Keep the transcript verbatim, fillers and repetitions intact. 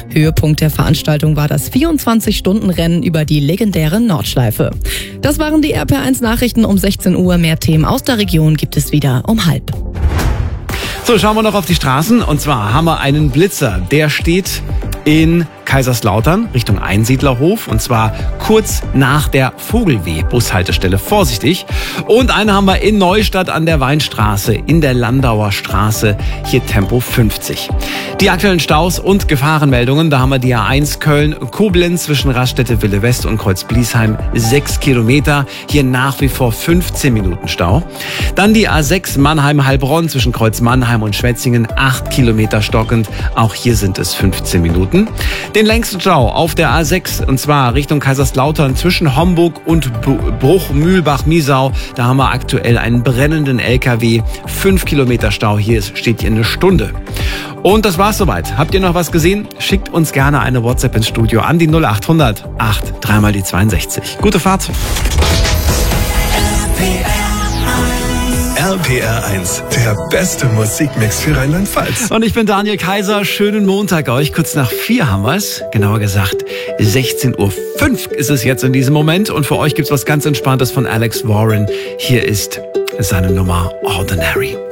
Höhepunkt der Veranstaltung war das vierundzwanzig-Stunden-Rennen über die legendäre Nordschleife. Das waren die R P R eins Nachrichten um sechzehn Uhr. Mehr Themen aus der Region gibt es wieder um halb. So, schauen wir noch auf die Straßen. Und zwar haben wir einen Blitzer, der steht in Kaiserslautern Richtung Einsiedlerhof, und zwar kurz nach der Vogelweh-Bushaltestelle. Vorsichtig. Und eine haben wir in Neustadt an der Weinstraße, in der Landauer Straße, hier Tempo fünfzig. Die aktuellen Staus und Gefahrenmeldungen, da haben wir die A eins Köln-Koblenz zwischen Raststätte-Wille West und Kreuz-Bliesheim, sechs Kilometer, hier nach wie vor fünfzehn Minuten Stau. Dann die A sechs Mannheim-Heilbronn zwischen Kreuz-Mannheim und Schwetzingen, acht Kilometer stockend, auch hier sind es fünfzehn Minuten. Den längsten Stau auf der A sechs, und zwar Richtung Kaiserslautern zwischen Homburg und Bruch-Mühlbach-Miesau. Da haben wir aktuell einen brennenden L K W. Fünf Kilometer Stau, hier steht hier eine Stunde. Und das war's soweit. Habt ihr noch was gesehen? Schickt uns gerne eine WhatsApp ins Studio an die null acht hundert acht dreimal die zweiundsechzig. Gute Fahrt. R P R eins, der beste Musikmix für Rheinland-Pfalz. Und ich bin Daniel Kaiser. Schönen Montag euch. Kurz nach vier haben wir's. Genauer gesagt, sechzehn Uhr fünf ist es jetzt in diesem Moment. Und für euch gibt's was ganz Entspanntes von Alex Warren. Hier ist seine Nummer Ordinary.